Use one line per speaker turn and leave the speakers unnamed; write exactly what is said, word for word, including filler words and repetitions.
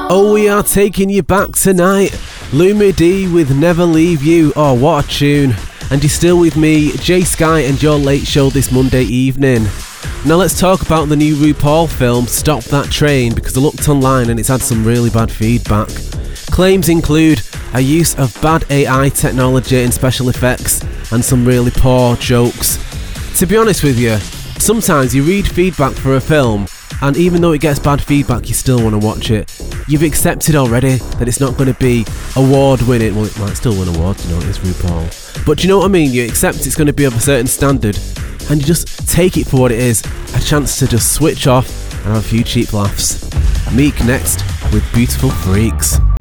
Oh, we are taking you back tonight. Lumidee with Never Leave You. Oh, what a tune. And you're still with me, Jay Sky, and your late show this Monday evening. Now let's talk about the new RuPaul film, Stop That Train, because I looked online and it's had some really bad feedback. Claims include a use of bad A I technology and special effects, and some really poor jokes. To be honest with you, sometimes you read feedback for a film, and even though it gets bad feedback, you still want to watch it. You've accepted already that it's not going to be award-winning. Well, it might still win awards, you know, it's RuPaul. But do you know what I mean? You accept it's going to be of a certain standard, and you just take it for what it is. A chance to just switch off and have a few cheap laughs. Meek next with Beautiful Freaks.